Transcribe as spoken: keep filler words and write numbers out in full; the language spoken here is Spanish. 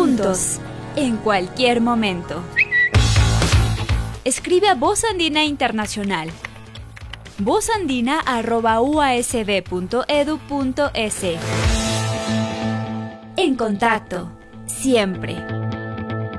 juntos, en cualquier momento. Escribe a Voz Andina Internacional. vozandina arroba u a s d punto e d u punto e s. En contacto, siempre.